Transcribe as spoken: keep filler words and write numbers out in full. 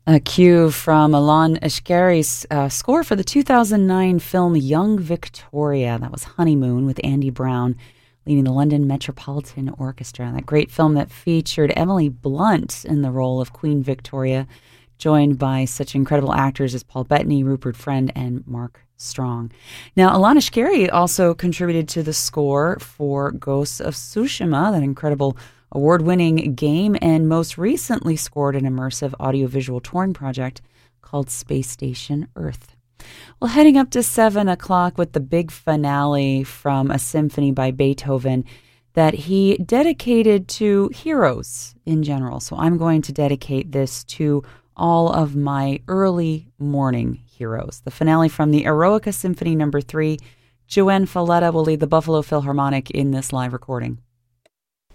A cue from Alon Ashkari's uh, score for the two thousand nine film Young Victoria. That was Honeymoon with Andy Brown leading the London Metropolitan Orchestra. That great film that featured Emily Blunt in the role of Queen Victoria, joined by such incredible actors as Paul Bettany, Rupert Friend, and Mark Strong. Now, Alon Ashkari also contributed to the score for Ghosts of Tsushima, that incredible award-winning game, and most recently scored an immersive audiovisual touring project called Space Station Earth. Well, heading up to seven o'clock with the big finale from a symphony by Beethoven that he dedicated to heroes in general. So I'm going to dedicate this to all of my early morning heroes. The finale from the Eroica Symphony Number three. Joanne Falletta will lead the Buffalo Philharmonic in this live recording.